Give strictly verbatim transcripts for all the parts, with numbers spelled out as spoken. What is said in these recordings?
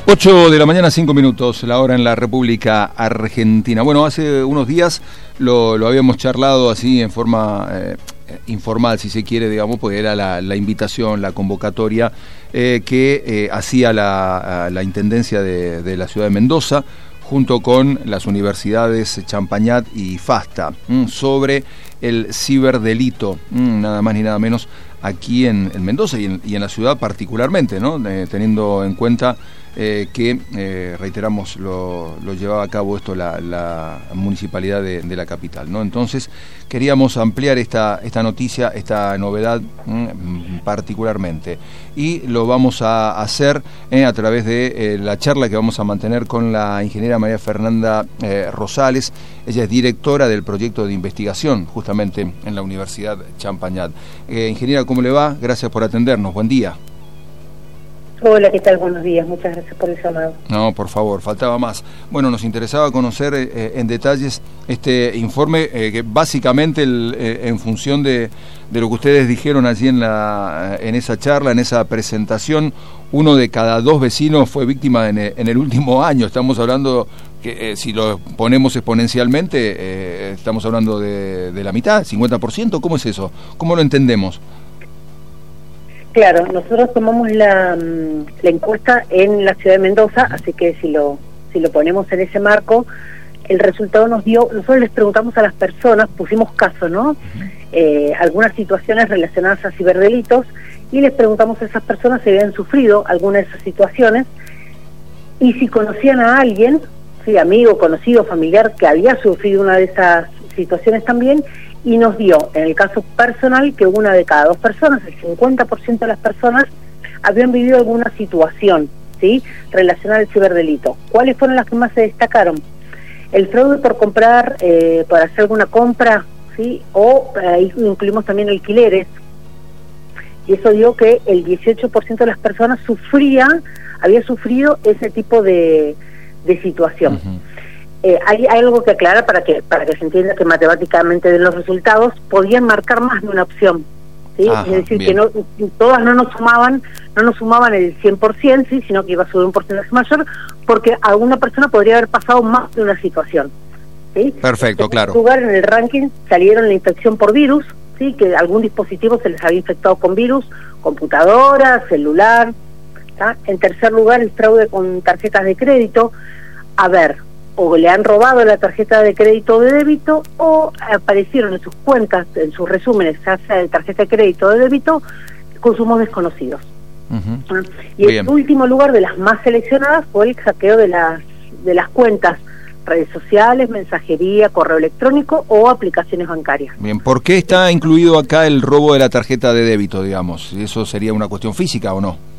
ocho de la mañana, cinco minutos, la hora en la República Argentina. Bueno, hace unos días lo, lo habíamos charlado así en forma eh, informal, si se quiere, digamos, pues era la, la invitación, la convocatoria eh, que eh, hacía la, la Intendencia de, de la Ciudad de Mendoza, junto con las universidades Champañat y FASTA, mmm, sobre el ciberdelito, mmm, nada más ni nada menos, aquí en, en Mendoza y en, y en la ciudad particularmente, ¿no? Eh, teniendo en cuenta eh, que, eh, reiteramos, lo, lo llevaba a cabo esto la, la municipalidad de, de la capital, ¿no? Entonces, queríamos ampliar esta, esta noticia, esta novedad mm, particularmente, y lo vamos a hacer eh, a través de eh, la charla que vamos a mantener con la ingeniera María Fernanda eh, Rosales. Ella es directora del proyecto de investigación justamente en la Universidad Champañat. Eh, ingeniera, ¿cómo le va? Gracias por atendernos, buen día. Hola, ¿qué tal? Buenos días, muchas gracias por el llamado. No, por favor, faltaba más. Bueno, nos interesaba conocer eh, en detalles este informe, eh, que básicamente el, eh, en función de, de lo que ustedes dijeron allí en, la, en esa charla, en esa presentación, uno de cada dos vecinos fue víctima en, en el último año. Estamos hablando que eh, si lo ponemos exponencialmente, eh, estamos hablando de, de la mitad, cincuenta por ciento. ¿Cómo es eso? ¿Cómo lo entendemos? Claro, nosotros tomamos la, la encuesta en la ciudad de Mendoza, así que si lo si lo ponemos en ese marco, el resultado nos dio, nosotros les preguntamos a las personas, pusimos caso, ¿no? Eh, algunas situaciones relacionadas a ciberdelitos, y les preguntamos a esas personas si habían sufrido alguna de esas situaciones, y si conocían a alguien, sí, amigo, conocido, familiar, que había sufrido una de esas situaciones también, y nos dio, en el caso personal, que una de cada dos personas, el cincuenta por ciento de las personas, habían vivido alguna situación, ¿sí?, relacionada al ciberdelito. ¿Cuáles fueron las que más se destacaron? El fraude por comprar, eh, por hacer alguna compra, ¿sí?, o ahí eh, incluimos también alquileres, y eso dio que el dieciocho por ciento de las personas sufría, había sufrido ese tipo de, de situación. Uh-huh. Eh, hay, hay algo que aclarar para que para que se entienda que matemáticamente de los resultados podían marcar más de una opción, ¿sí? Ajá, es decir, bien. Que no todas no nos sumaban no nos sumaban el cien por ciento, ¿sí?, sino que iba a subir un porcentaje mayor, porque alguna persona podría haber pasado más de una situación, ¿sí? Perfecto, en claro. En primer lugar, en el ranking salieron la infección por virus, ¿sí?, que algún dispositivo se les había infectado con virus, computadora, celular, ¿tá? En tercer lugar, el fraude con tarjetas de crédito. A ver, o le han robado la tarjeta de crédito o de débito, o aparecieron en sus cuentas, en sus resúmenes, ya sea de tarjeta de crédito o de débito, consumos desconocidos. Uh-huh. Y Bien. El último lugar de las más seleccionadas fue el hackeo de las de las cuentas, redes sociales, mensajería, correo electrónico o aplicaciones bancarias. Bien, ¿por qué está incluido acá el robo de la tarjeta de débito, digamos? ¿Eso sería una cuestión física o no?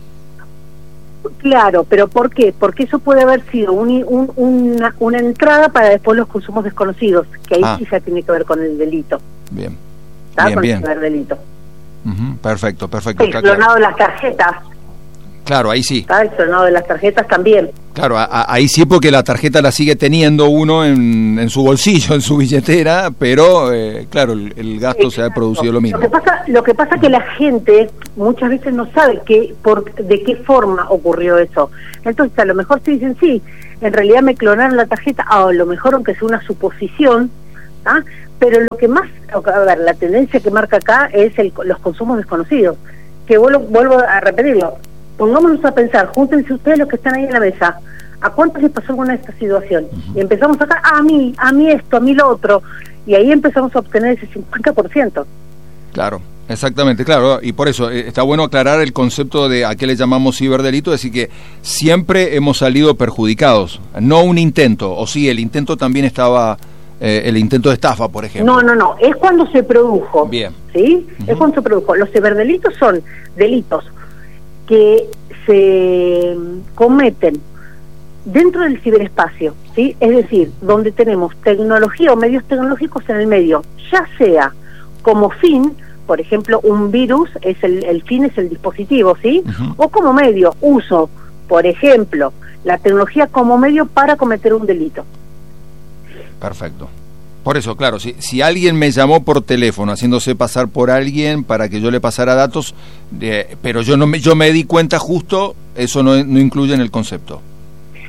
Claro, pero ¿por qué? Porque eso puede haber sido un, un, una, una entrada para después los consumos desconocidos, que ahí ah. sí ya tiene que ver con el delito. Bien, ¿Está? bien, con bien. el delito. Uh-huh. Perfecto, perfecto. El clonado de las tarjetas. Claro, ahí sí. ¿Está? El clonado de las tarjetas también. Claro, a, a, ahí sí, porque la tarjeta la sigue teniendo uno en, en su bolsillo, en su billetera, pero eh, claro, el, el gasto Exacto. se ha producido lo mismo. Lo que pasa, lo que pasa es que la gente muchas veces no sabe qué, por, de qué forma ocurrió eso. Entonces, a lo mejor se dicen, sí, en realidad me clonaron la tarjeta, a lo mejor aunque sea una suposición, ¿ah? Pero lo que más, a ver, la tendencia que marca acá es el, los consumos desconocidos, que vuelvo, vuelvo a repetirlo. Pongámonos a pensar, júntense ustedes los que están ahí en la mesa, ¿a cuántos les pasó alguna de esta situación? Uh-huh. Y empezamos acá, ah, a mí, a mí esto, a mí lo otro, y ahí empezamos a obtener ese cincuenta por ciento. Claro, exactamente, claro, y por eso eh, está bueno aclarar el concepto de a qué le llamamos ciberdelito, es decir, que siempre hemos salido perjudicados, no un intento, o sí, el intento también estaba, eh, el intento de estafa, por ejemplo. No, no, no, es cuando se produjo. Bien. ¿Sí? Uh-huh. Es cuando se produjo. Los ciberdelitos son delitos que se cometen dentro del ciberespacio, ¿sí? Es decir, donde tenemos tecnología o medios tecnológicos en el medio, ya sea como fin, por ejemplo, un virus, es el, el fin es el dispositivo, ¿sí? Uh-huh. O como medio, uso, por ejemplo, la tecnología como medio para cometer un delito. Perfecto. Por eso, claro, si, si alguien me llamó por teléfono haciéndose pasar por alguien para que yo le pasara datos, eh, pero yo no me, yo me di cuenta justo, eso no, no incluye en el concepto.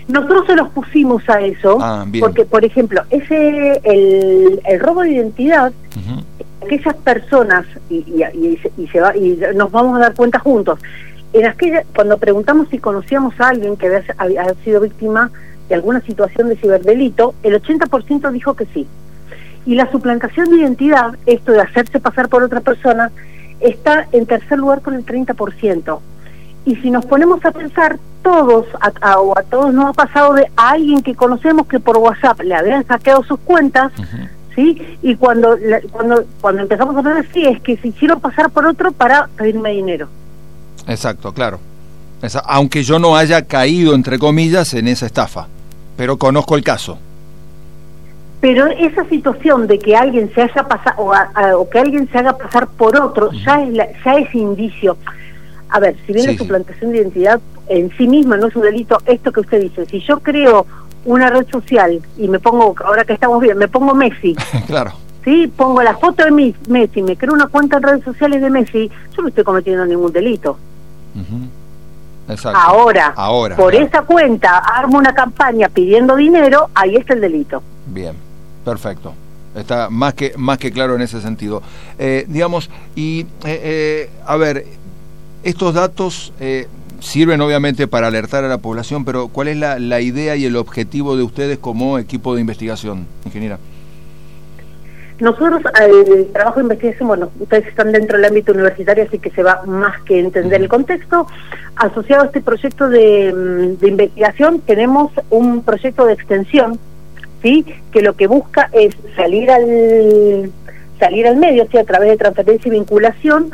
Nosotros se los pusimos a eso, ah, porque, por ejemplo, ese el, el robo de identidad, uh-huh. aquellas personas, y, y, y, y, se va, y nos vamos a dar cuenta juntos, en aquella, cuando preguntamos si conocíamos a alguien que había, había sido víctima de alguna situación de ciberdelito, el ochenta por ciento dijo que sí. Y la suplantación de identidad, esto de hacerse pasar por otra persona, está en tercer lugar con el treinta por ciento. Y si nos ponemos a pensar, todos, a, a, o a todos nos ha pasado de a alguien que conocemos que por WhatsApp le habían saqueado sus cuentas, uh-huh. ¿sí? Y cuando, la, cuando, cuando empezamos a ver, sí, es que se hicieron pasar por otro para pedirme dinero. Exacto, claro. Esa, aunque yo no haya caído, entre comillas, en esa estafa, pero conozco el caso. Pero esa situación de que alguien se haya pasado, o, a, a, o que alguien se haga pasar por otro, uh-huh. ya, es la, ya es indicio. A ver, si bien sí, la suplantación sí. de identidad en sí misma no es un delito, esto que usted dice, si yo creo una red social y me pongo, ahora que estamos bien, me pongo Messi, claro, sí, pongo la foto de Messi, me creo una cuenta en redes sociales de Messi, yo no estoy cometiendo ningún delito. Uh-huh. Exacto. Ahora, ahora, por claro. esa cuenta armo una campaña pidiendo dinero, ahí está el delito. Bien, perfecto. Está más que más que claro en ese sentido. Eh, digamos, y eh, eh, a ver, estos datos eh, sirven obviamente para alertar a la población, pero ¿cuál es la, la idea y el objetivo de ustedes como equipo de investigación, ingeniera? Nosotros, el trabajo de investigación, bueno, ustedes están dentro del ámbito universitario, así que se va más que entender el contexto. Asociado a este proyecto de, de investigación, tenemos un proyecto de extensión, ¿sí? Que lo que busca es salir al salir al medio, ¿sí? A través de transferencia y vinculación,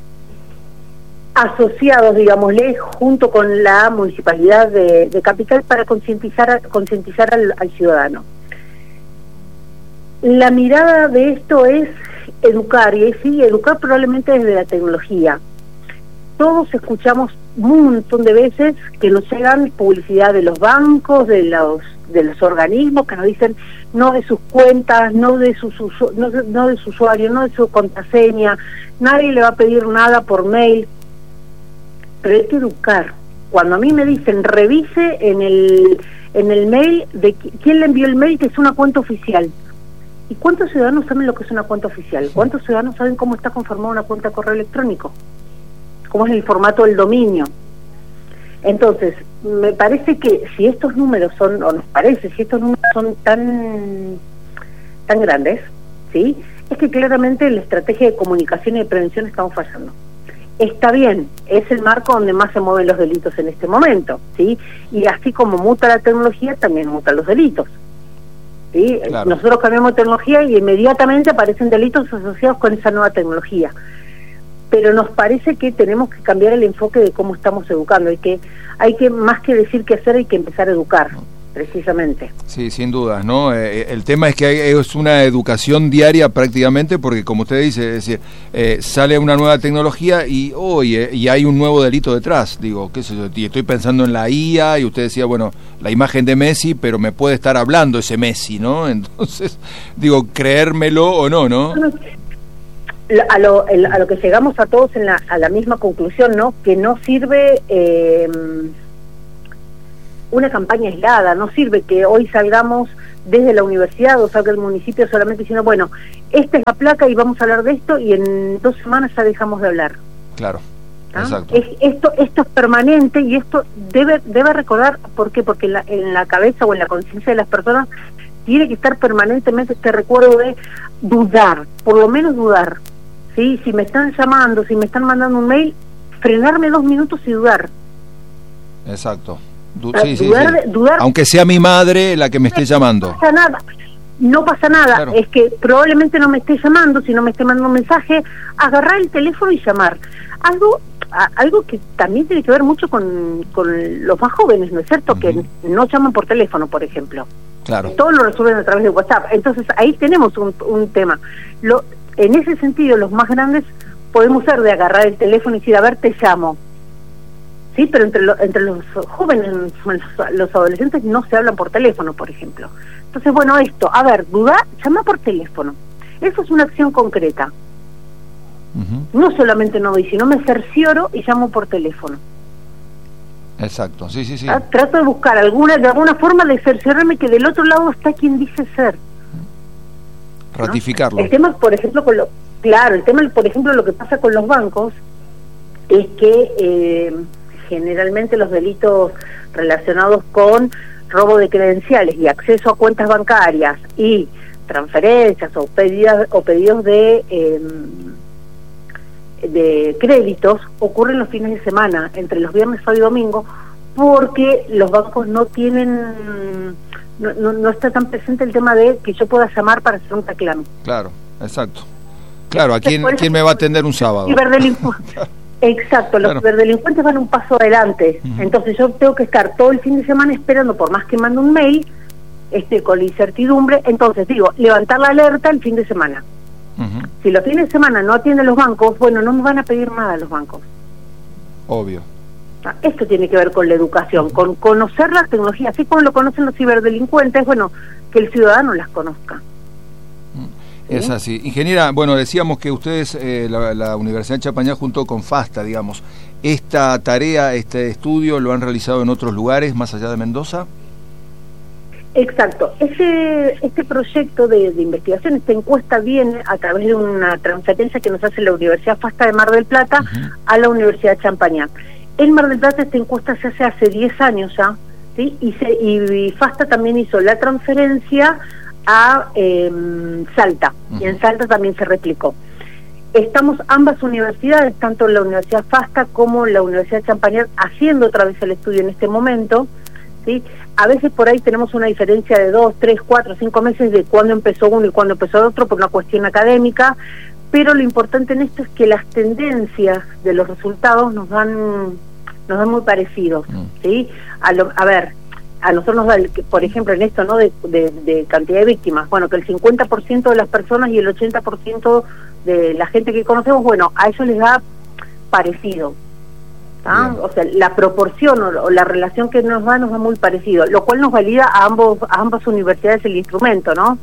asociados, digámosle, junto con la Municipalidad de, de Capital para concientizar concientizar al, al ciudadano. La mirada de esto es educar, y sí, educar probablemente desde la tecnología. Todos escuchamos un montón de veces que nos llegan publicidad de los bancos, de los de los organismos que nos dicen no de sus cuentas, no de sus no, no de su usuario, no de su contraseña, nadie le va a pedir nada por mail. Pero hay que educar. Cuando a mí me dicen revise en el en el mail de quién le envió el mail, que es una cuenta oficial. ¿Y cuántos ciudadanos saben lo que es una cuenta oficial? ¿Cuántos ciudadanos saben cómo está conformada una cuenta de correo electrónico? ¿Cómo es el formato del dominio? Entonces, me parece que si estos números son, o nos parece, si estos números son tan tan grandes, ¿sí? Es que claramente la estrategia de comunicación y de prevención estamos fallando. Está bien, es el marco donde más se mueven los delitos en este momento, ¿sí? Y así como muta la tecnología, también mutan los delitos. ¿Sí? Claro. Nosotros cambiamos tecnología y inmediatamente aparecen delitos asociados con esa nueva tecnología. Pero nos parece que tenemos que cambiar el enfoque de cómo estamos educando, y que hay que, más que decir qué hacer, hay que empezar a educar, precisamente. Sí, sin dudas, ¿no? Eh, el tema es que hay, es una educación diaria prácticamente, porque como usted dice, es decir, eh, sale una nueva tecnología y oye, y hay un nuevo delito detrás, digo, qué sé yo, y estoy pensando en la I A, y usted decía, bueno, la imagen de Messi, pero me puede estar hablando ese Messi, ¿no? Entonces, digo, creérmelo o no, ¿no? A lo, el, a lo que llegamos a todos en la, a la misma conclusión, ¿no? Que no sirve eh, una campaña aislada, no sirve que hoy salgamos desde la universidad o salga el municipio solamente diciendo, bueno, esta es la placa y vamos a hablar de esto, y en dos semanas ya dejamos de hablar. Claro, ¿Ah? exacto. Es, esto, esto es permanente, y esto debe, debe recordar, ¿por qué? Porque en la, en la cabeza o en la conciencia de las personas tiene que estar permanentemente este recuerdo de dudar, por lo menos dudar. Sí, si me están llamando, si me están mandando un mail, frenarme dos minutos y dudar. Exacto. Du sí, sí, dudar, sí. dudar. Aunque sea mi madre la que me esté llamando. No pasa nada. No pasa nada. Claro. Es que probablemente no me esté llamando, si no me esté mandando un mensaje, agarrar el teléfono y llamar. Algo a, algo que también tiene que ver mucho con, con los más jóvenes, ¿no es cierto? Uh-huh. Que no llaman por teléfono, por ejemplo. Claro. Todo lo resuelven a través de WhatsApp. Entonces ahí tenemos un, un tema. Lo En ese sentido, los más grandes podemos ser de agarrar el teléfono y decir, a ver, te llamo. Sí, pero entre, lo, entre los jóvenes, los, los adolescentes no se hablan por teléfono, por ejemplo. Entonces, bueno, esto, a ver, duda, llama por teléfono. Eso es una acción concreta. Uh-huh. No solamente no doy, sino me cercioro y llamo por teléfono. Exacto, sí, sí, sí. ¿Ah? Trato de buscar alguna de alguna forma de cerciorarme que del otro lado está quien dice ser. Ratificarlo. ¿no? El tema, por ejemplo, con lo, claro, el tema, por ejemplo, lo que pasa con los bancos es que eh, generalmente los delitos relacionados con robo de credenciales y acceso a cuentas bancarias y transferencias o pedidas o pedidos de eh, de créditos ocurren los fines de semana, entre los viernes, sábado y domingo, porque los bancos no tienen, no, no, no está tan presente el tema de que yo pueda llamar para hacer un reclamo. Claro, exacto. Claro, ¿a quién, ¿quién me va a atender un sábado? Ciberdelincuentes. Exacto, los claro. ciberdelincuentes van un paso adelante. Uh-huh. Entonces yo tengo que estar todo el fin de semana esperando, por más que mande un mail, este, con la incertidumbre. Entonces digo, levantar la alerta el fin de semana. Uh-huh. Si los fines de semana no atienden los bancos, bueno, no me van a pedir nada los bancos. Obvio. Esto tiene que ver con la educación, con conocer la tecnología, así como lo conocen los ciberdelincuentes, bueno, que el ciudadano las conozca. ¿Sí? Es así. Ingeniera, bueno, decíamos que ustedes, eh, la, la Universidad de Champañá, junto con FASTA, digamos, esta tarea, este estudio, ¿lo han realizado en otros lugares, más allá de Mendoza? Exacto. Ese, este proyecto de, de investigación, esta encuesta viene a través de una transferencia que nos hace la Universidad FASTA de Mar del Plata uh-huh. a la Universidad de Champañá. En Mar del Plata esta encuesta se hace hace diez años ya, ¿sí? Y, se, y FASTA también hizo la transferencia a eh, Salta, uh-huh. y en Salta también se replicó. Estamos ambas universidades, tanto la Universidad FASTA como la Universidad de Champañá, haciendo otra vez el estudio en este momento, ¿sí? A veces por ahí tenemos una diferencia de dos, tres, cuatro, cinco meses de cuándo empezó uno y cuándo empezó el otro por una cuestión académica, pero lo importante en esto es que las tendencias de los resultados nos dan nos dan muy parecidos, ¿sí? A, lo, a ver, a nosotros nos da, el, por ejemplo, en esto, ¿no? De, de, de cantidad de víctimas, bueno, que el cincuenta por ciento de las personas y el ochenta por ciento de la gente que conocemos, bueno, a ellos les da parecido. ¿Ah? O sea, la proporción o, o la relación que nos da nos da muy parecido, lo cual nos valida a ambos a ambas universidades el instrumento, ¿no?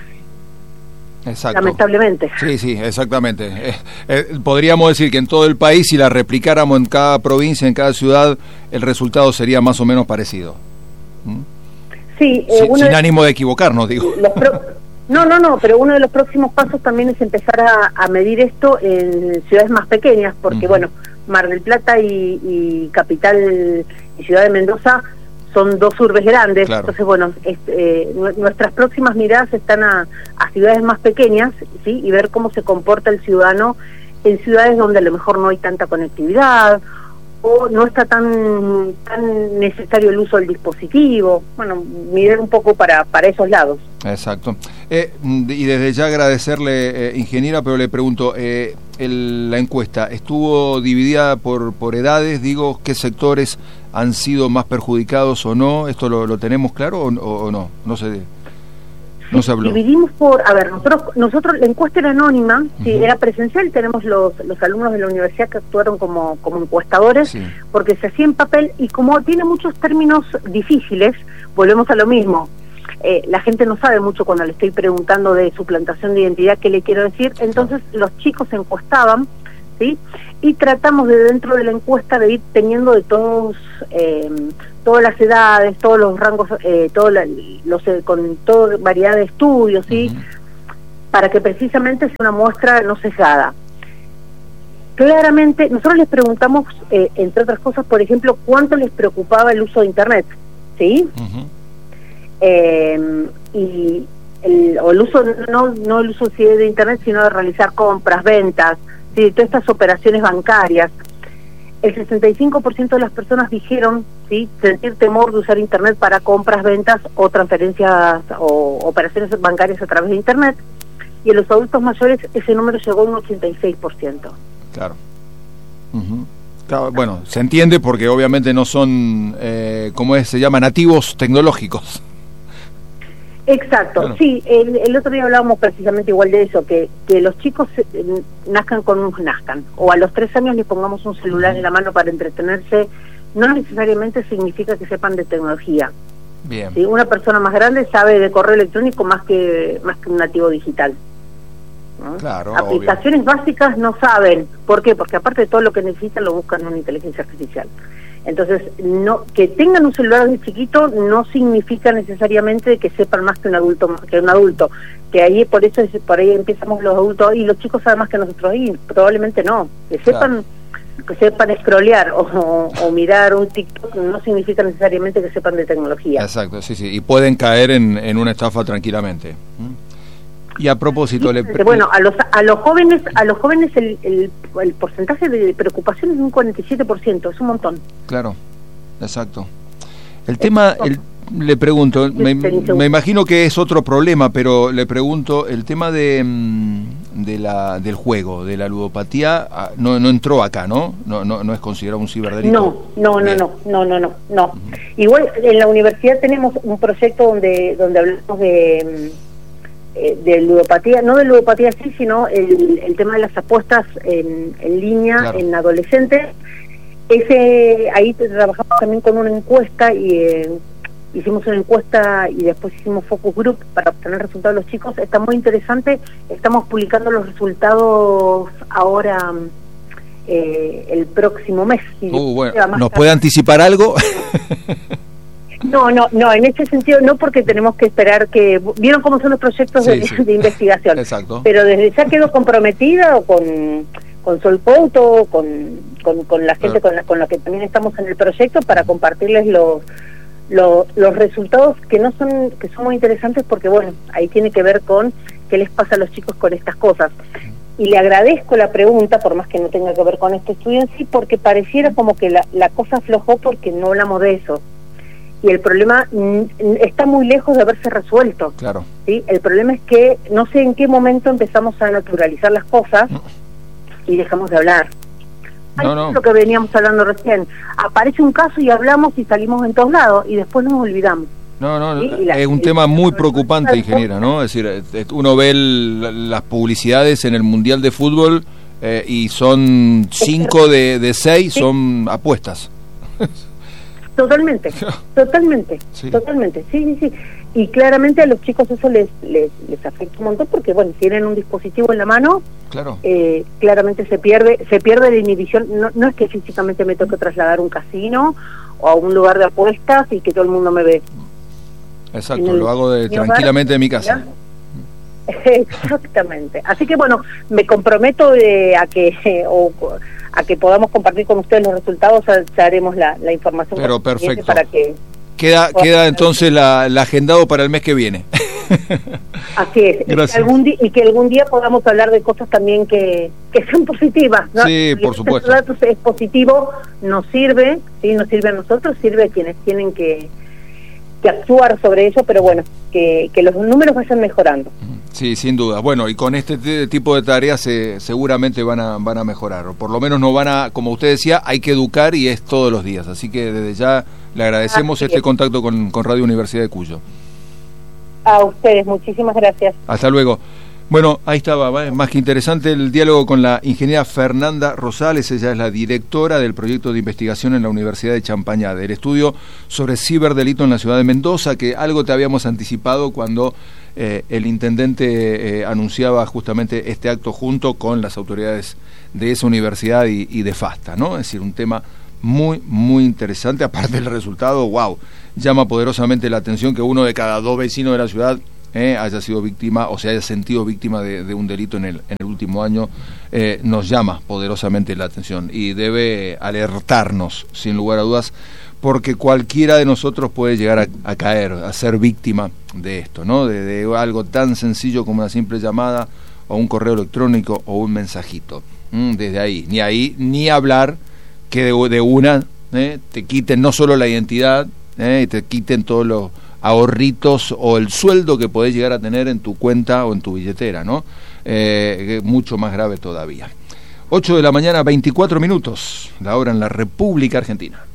Exacto. Lamentablemente. Sí, sí, exactamente. Eh, eh, podríamos decir que en todo el país, si la replicáramos en cada provincia, en cada ciudad, el resultado sería más o menos parecido. ¿Mm? Sí. Eh, sin, sin de, ánimo de equivocarnos, digo. Los pro, no, no, no, pero uno de los próximos pasos también es empezar a, a medir esto en ciudades más pequeñas, porque, uh-huh. bueno, Mar del Plata y, y Capital y Ciudad de Mendoza son dos urbes grandes, claro. Entonces bueno, es, eh, nuestras próximas miradas están a, a ciudades más pequeñas, ¿sí? Y ver cómo se comporta el ciudadano en ciudades donde a lo mejor no hay tanta conectividad o no está tan tan necesario el uso del dispositivo. Bueno, mirar un poco para, para esos lados. Exacto. Eh, y desde ya agradecerle, eh, ingeniera, pero le pregunto, eh, el, la encuesta estuvo dividida por, por edades, digo, ¿qué sectores han sido más perjudicados o no? ¿Esto lo, lo tenemos claro o, o, o no? No se, no se habló. Dividimos por, a ver, nosotros, nosotros la encuesta era anónima, uh-huh. sí, era presencial, tenemos los, los alumnos de la universidad que actuaron como, como encuestadores, sí. porque se hacía en papel y como tiene muchos términos difíciles, volvemos a lo mismo. Eh, la gente no sabe mucho cuando le estoy preguntando de suplantación de identidad qué le quiero decir, entonces los chicos se encuestaban, ¿sí? Y tratamos de dentro de la encuesta de ir teniendo de todos, eh, todas las edades, todos los rangos, eh, todo la, los, eh, con toda variedad de estudios, ¿sí? Uh-huh. Para que precisamente sea una muestra no sesgada. Claramente, nosotros les preguntamos, eh, entre otras cosas, por ejemplo, cuánto les preocupaba el uso de Internet, ¿sí? Uh-huh. Eh, y el, o el uso no no el uso sí de internet, sino de realizar compras, ventas, sí, todas estas operaciones bancarias. El sesenta y cinco por ciento de las personas dijeron, sí, sentir temor de usar internet para compras, ventas o transferencias o operaciones bancarias a través de internet, y en los adultos mayores ese número llegó a un ochenta y seis por ciento. Claro. Uh-huh. Claro, bueno, se entiende porque obviamente no son, eh, ¿cómo es? Se llama nativos tecnológicos. Exacto, claro. Sí, el, el otro día hablábamos precisamente igual de eso, que, que los chicos eh, nazcan con un nazcan, o a los tres años les pongamos un celular en la mano para entretenerse, no necesariamente significa que sepan de tecnología. Bien. ¿Sí? Una persona más grande sabe de correo electrónico más que más que un nativo digital, ¿no? Claro, aplicaciones obvio. Básicas no saben. ¿Por qué? Porque aparte de todo lo que necesitan lo buscan en una inteligencia artificial. Entonces, no que tengan un celular desde chiquito no significa necesariamente que sepan más que un adulto, que un adulto, que ahí por eso es, por ahí empezamos los adultos y los chicos saben más que nosotros y probablemente no, que sepan claro. que sepan scrollear o, o, o mirar un TikTok no significa necesariamente que sepan de tecnología. Exacto, sí, sí, y pueden caer en, en una estafa tranquilamente. Y a propósito, le... bueno, a los a los jóvenes a los jóvenes el, el, el porcentaje de preocupación es un cuarenta y siete por ciento, es un montón. Claro, exacto. El tema, el, le pregunto, me, me imagino que es otro problema, pero le pregunto, el tema de, de la del juego, de la ludopatía, no no entró acá, ¿no? No no no es considerado un ciberdelito. No, no, no, no, no, no, no, no. Uh-huh. Igual en la universidad tenemos un proyecto donde donde hablamos de de ludopatía, no de ludopatía sí, sino el, el tema de las apuestas en, en línea, claro. en adolescentes. Ese ahí trabajamos también con una encuesta y eh, hicimos una encuesta y después hicimos focus group para obtener resultados de los chicos. Está muy interesante, estamos publicando los resultados ahora eh, el próximo mes. Uh, bueno, ¿nos tarde. puede anticipar algo? No, no, no, en ese sentido no, porque tenemos que esperar que... ¿Vieron cómo son los proyectos sí, de, sí. de investigación? Exacto. Pero desde ya quedó comprometida con, con Solcouto, con, con, con la gente ah. con, la, con la que también estamos en el proyecto para compartirles los, los, los resultados que no son que son muy interesantes porque, bueno, ahí tiene que ver con qué les pasa a los chicos con estas cosas. Y le agradezco la pregunta, por más que no tenga que ver con este estudio en sí, porque pareciera como que la, la cosa aflojó porque no hablamos de eso. Y el problema está muy lejos de haberse resuelto. Claro. ¿Sí? El problema es que no sé en qué momento empezamos a naturalizar las cosas no. y dejamos de hablar. No, no. Es lo que veníamos hablando recién. Aparece un caso y hablamos y salimos en todos lados y después nos olvidamos. No, no, ¿sí? la, es un tema muy preocupante, ingeniera, ¿no? Es decir, uno ve el, las publicidades en el Mundial de Fútbol eh, y son cinco de, de seis ¿sí? son apuestas. Totalmente, totalmente, sí. totalmente, sí, sí, sí. Y claramente a los chicos eso les, les les afecta un montón porque, bueno, tienen un dispositivo en la mano, claro. eh, claramente se pierde se pierde la inhibición. No, no es que físicamente me toque trasladar a un casino o a un lugar de apuestas y que todo el mundo me ve. Exacto, lo hago de, tranquilamente de mi casa. Exactamente. Así que, bueno, me comprometo de, a que... Eh, o, a que podamos compartir con ustedes los resultados, ya haremos la, la información. Pero perfecto. Para que queda queda entonces la, la agendado para el mes que viene. Así es. Gracias. Y que, algún día, y que algún día podamos hablar de cosas también que, que sean positivas, ¿no? Sí, por supuesto. Datos es positivo, nos sirve, sí, nos sirve a nosotros, sirve a quienes tienen que, que actuar sobre ello, pero bueno, que, que los números vayan mejorando. Sí, sin duda. Bueno, y con este t- tipo de tareas eh, seguramente van a van a mejorar, o por lo menos no van a, como usted decía, hay que educar y es todos los días. Así que desde ya le agradecemos Así este es. contacto con, con Radio Universidad de Cuyo. A ustedes, muchísimas gracias. Hasta luego. Bueno, ahí estaba, ¿eh? Más que interesante el diálogo con la ingeniera Fernanda Rosales. Ella es la directora del proyecto de investigación en la Universidad de Champañá, del estudio sobre ciberdelito en la ciudad de Mendoza, que algo te habíamos anticipado cuando eh, el intendente eh, anunciaba justamente este acto junto con las autoridades de esa universidad y, y de FASTA, ¿no? Es decir, un tema muy, muy interesante. Aparte del resultado, wow, llama poderosamente la atención que uno de cada dos vecinos de la ciudad Eh, haya sido víctima o se haya sentido víctima de, de un delito en el, en el último año. Eh, nos llama poderosamente la atención y debe alertarnos, sin lugar a dudas, porque cualquiera de nosotros puede llegar a, a caer, a ser víctima de esto, ¿no? De, de algo tan sencillo como una simple llamada o un correo electrónico o un mensajito. Mm, desde ahí, ni ahí, ni hablar que de, de una eh, te quiten no solo la identidad, eh, y te quiten todos los ahorritos o el sueldo que podés llegar a tener en tu cuenta o en tu billetera, ¿no? Eh, mucho más grave todavía. ocho de la mañana, veinticuatro minutos, la hora en la República Argentina.